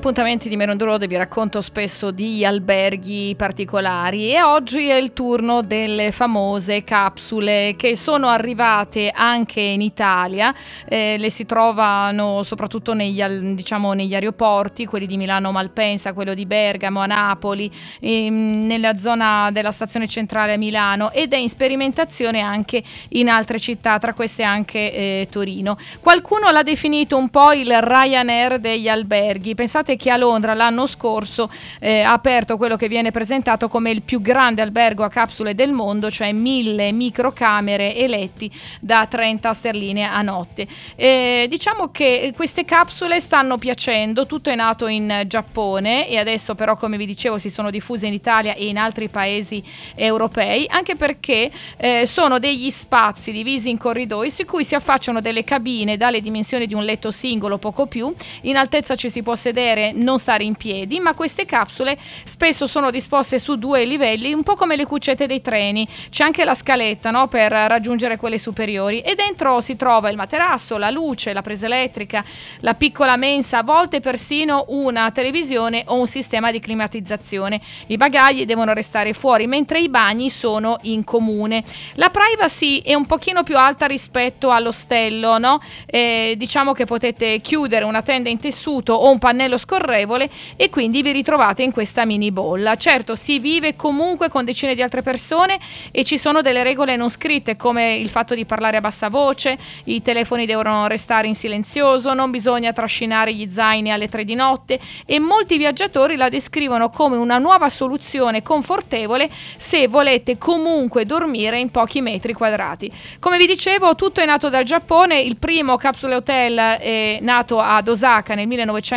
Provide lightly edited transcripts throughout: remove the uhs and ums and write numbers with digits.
appuntamenti di Mare on the Road vi racconto spesso di alberghi particolari e oggi è il turno delle famose capsule che sono arrivate anche in Italia. Le si trovano soprattutto negli aeroporti, quelli di Milano Malpensa, quello di Bergamo, a Napoli, nella zona della stazione centrale a Milano, ed è in sperimentazione anche in altre città, tra queste anche Torino. Qualcuno l'ha definito un po' il Ryanair degli alberghi. Pensate che a Londra l'anno scorso ha aperto quello che viene presentato come il più grande albergo a capsule del mondo, cioè 1000 microcamere e letti da 30 sterline a notte. Diciamo che queste capsule stanno piacendo, tutto è nato in Giappone e adesso però, come vi dicevo, si sono diffuse in Italia e in altri paesi europei, anche perché sono degli spazi divisi in corridoi su cui si affacciano delle cabine dalle dimensioni di un letto singolo, poco più. In altezza ci si può sedere, non stare in piedi, ma queste capsule spesso sono disposte su 2 livelli, un po' come le cuccette dei treni. C'è anche la scaletta, no, per raggiungere quelle superiori, e dentro si trova il materasso, la luce, la presa elettrica, la piccola mensa, a volte persino una televisione o un sistema di climatizzazione. I bagagli devono restare fuori, mentre i bagni sono in comune. La privacy è un pochino più alta rispetto all'ostello, no? Diciamo che potete chiudere una tenda in tessuto o un pannello scorrevole e quindi vi ritrovate in questa mini bolla. Certo, si vive comunque con decine di altre persone e ci sono delle regole non scritte, come il fatto di parlare a bassa voce, i telefoni devono restare in silenzioso, non bisogna trascinare gli zaini alle 3 di notte, e molti viaggiatori la descrivono come una nuova soluzione confortevole se volete comunque dormire in pochi metri quadrati. Come vi dicevo, tutto è nato dal Giappone. Il primo capsule hotel è nato ad Osaka nel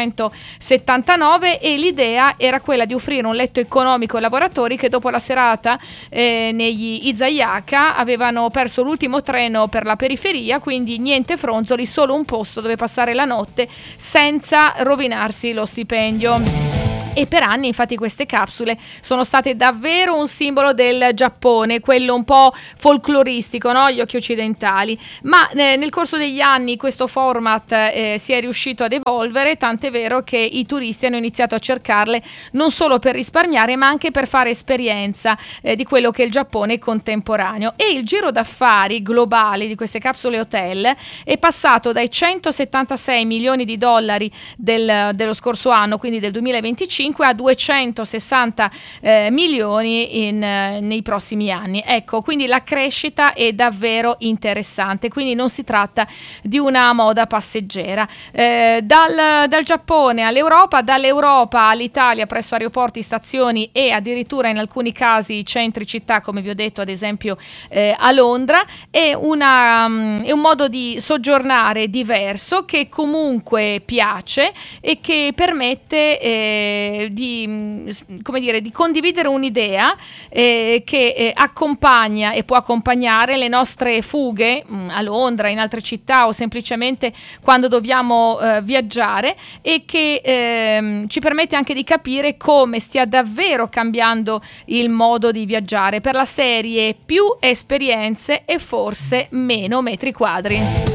1979 e l'idea era quella di offrire un letto economico ai lavoratori che dopo la serata negli Izayaka avevano perso l'ultimo treno per la periferia, quindi niente fronzoli, solo un posto dove passare la notte senza rovinarsi lo stipendio. E per anni infatti queste capsule sono state davvero un simbolo del Giappone, quello un po' folcloristico, no? Gli occhi occidentali. Ma nel corso degli anni questo format si è riuscito ad evolvere, tant'è vero che i turisti hanno iniziato a cercarle non solo per risparmiare, ma anche per fare esperienza di quello che è il Giappone contemporaneo. E il giro d'affari globale di queste capsule hotel è passato dai 176 milioni di dollari dello scorso anno, quindi del 2025, a 260 milioni nei prossimi anni. Ecco, quindi la crescita è davvero interessante, quindi non si tratta di una moda passeggera. Dal Giappone all'Europa, dall'Europa all'Italia, presso aeroporti, stazioni e addirittura in alcuni casi centri città, come vi ho detto ad esempio a Londra, è un modo di soggiornare diverso che comunque piace e che permette di condividere un'idea che accompagna e può accompagnare le nostre fughe a Londra, in altre città o semplicemente quando dobbiamo viaggiare, e che ci permette anche di capire come stia davvero cambiando il modo di viaggiare, per la serie più esperienze e forse meno metri quadri.